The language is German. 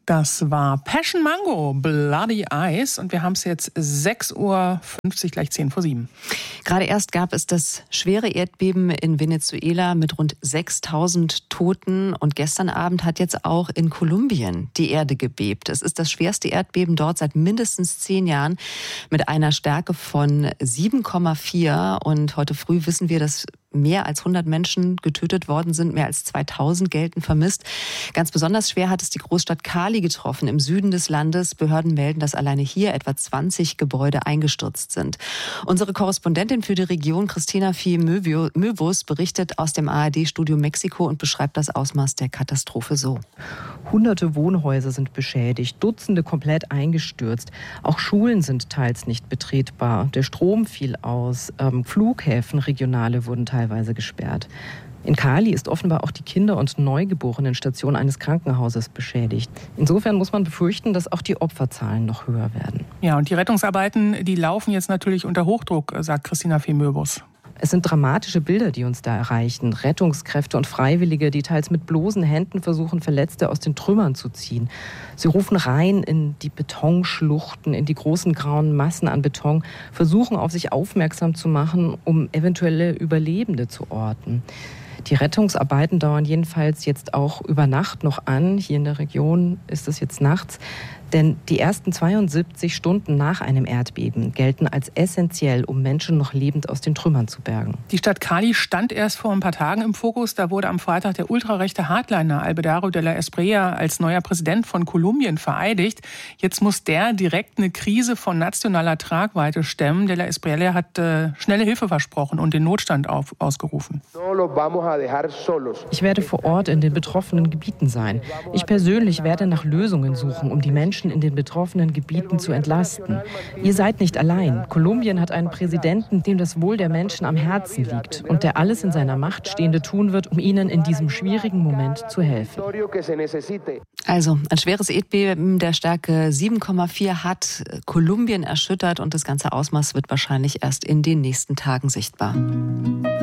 Das war Passion Mango, Bloody Eyes. Und wir haben es jetzt 6:50 Uhr, gleich 7:10. Gerade erst gab es das schwere Erdbeben in Venezuela mit rund 6.000 Toten. Und gestern Abend hat jetzt auch in Kolumbien die Erde gebebt. Es ist das schwerste Erdbeben dort seit mindestens 10 Jahren mit einer Stärke von 7,4. Und heute früh wissen wir, dass mehr als 100 Menschen getötet worden sind, mehr als 2000 gelten vermisst. Ganz besonders schwer hat es die Großstadt Cali getroffen, im Süden des Landes. Behörden melden, dass alleine hier etwa 20 Gebäude eingestürzt sind. Unsere Korrespondentin für die Region, Christina Fie-Möwus, berichtet aus dem ARD-Studio Mexiko und beschreibt das Ausmaß der Katastrophe so. Hunderte Wohnhäuser sind beschädigt, Dutzende komplett eingestürzt. Auch Schulen sind teils nicht betretbar. Der Strom fiel aus, Flughäfen, regionale wurden teilweise gesperrt. In Cali ist offenbar auch die Kinder- und Neugeborenenstation eines Krankenhauses beschädigt. Insofern muss man befürchten, dass auch die Opferzahlen noch höher werden. Ja, und die Rettungsarbeiten, die laufen jetzt natürlich unter Hochdruck, sagt Christina Fie-Möwus. Es sind dramatische Bilder, die uns da erreichen. Rettungskräfte und Freiwillige, die teils mit bloßen Händen versuchen, Verletzte aus den Trümmern zu ziehen. Sie rufen rein in die Betonschluchten, in die großen grauen Massen an Beton, versuchen auf sich aufmerksam zu machen, um eventuelle Überlebende zu orten. Die Rettungsarbeiten dauern jedenfalls jetzt auch über Nacht noch an. Hier in der Region ist es jetzt nachts. Denn die ersten 72 Stunden nach einem Erdbeben gelten als essentiell, um Menschen noch lebend aus den Trümmern zu bergen. Die Stadt Cali stand erst vor ein paar Tagen im Fokus. Da wurde am Freitag der ultrarechte Hardliner Alvaro de la Espriella als neuer Präsident von Kolumbien vereidigt. Jetzt muss der direkt eine Krise von nationaler Tragweite stemmen. De la Espriella hat schnelle Hilfe versprochen und den Notstand ausgerufen. Ich werde vor Ort in den betroffenen Gebieten sein. Ich persönlich werde nach Lösungen suchen, um die Menschen in den betroffenen Gebieten zu entlasten. Ihr seid nicht allein. Kolumbien hat einen Präsidenten, dem das Wohl der Menschen am Herzen liegt und der alles in seiner Macht Stehende tun wird, um ihnen in diesem schwierigen Moment zu helfen. Also ein schweres Erdbeben der Stärke 7,4 hat Kolumbien erschüttert und das ganze Ausmaß wird wahrscheinlich erst in den nächsten Tagen sichtbar.